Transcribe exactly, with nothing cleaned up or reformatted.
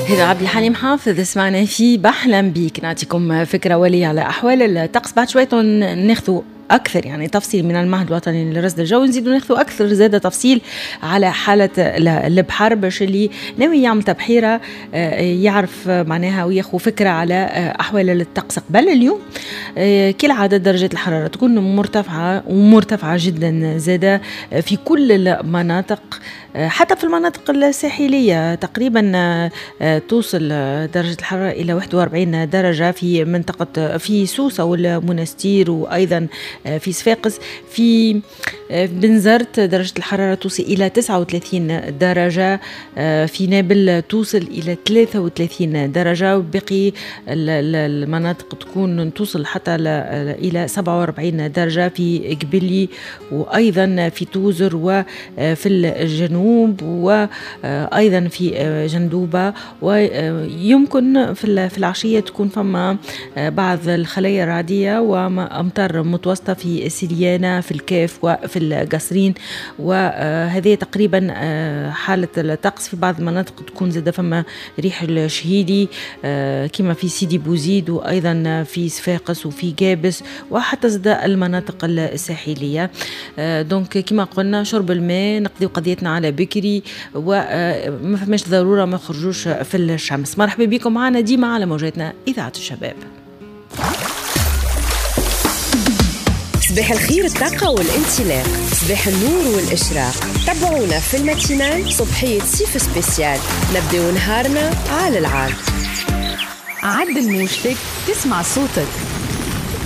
هذا عبد الحليم حافظ اسمعنا في بحلم بيك. نعطيكم فكرة ولي على أحوال الطقس بعد شوية ناخذوا أكثر يعني تفصيل من المعهد الوطني لرصد الجو، نزيدوا ناخذوا أكثر زادة تفصيل على حالة البحر باش اللي ناوي يعمل تبحيرة يعرف معناها وياخذ فكرة على أحوال الطقس قبل اليوم. كالعادة درجة الحرارة تكون مرتفعة ومرتفعة جدا زادة في كل المناطق، حتى في المناطق الساحلية تقريبا توصل درجة الحرارة إلى واحد وأربعين درجة في منطقة في سوسة والمنستير، وأيضا في صفاقس. في بنزرت درجة الحرارة توصل إلى تسعة وثلاثين درجة، في نابل توصل إلى ثلاثة وثلاثين درجة، وباقي المناطق تكون توصل حتى إلى سبعة وأربعين درجة في قبلي وأيضا في توزر وفي الجنوب وأيضا في جندوبة. ويمكن في العشية تكون فما بعض الخلايا الرعدية وأمطار متوسطة في سيليانا في الكاف وفي القصرين، وهذه تقريبا حالة الطقس. في بعض المناطق تكون زادة فما ريح الشهيدي كما في سيدي بوزيد وأيضا في صفاقس وفي جابس وحتى زادة المناطق الساحلية. دونك كما قلنا شرب الماء، نقضي قضيتنا على بكري وما فماش ضرورة ما خرجوش في الشمس. مرحبا بكم معنا ديما على موجاتنا إذاعة الشباب. صباح الخير، الطاقة والانطلاق، صباح النور والإشراق. تابعونا في الماتينال صبحية سيف سبيسيال، نبدأ نهارنا على العاد. عدل موجتك تسمع صوتك.